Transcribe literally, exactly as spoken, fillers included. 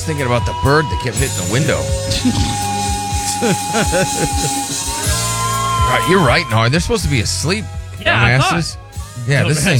was thinking about the bird that kept hitting the window. Right, you're right, Nar. They're supposed to be asleep. Yeah, I dumbasses. Yeah, this Dumbass. thing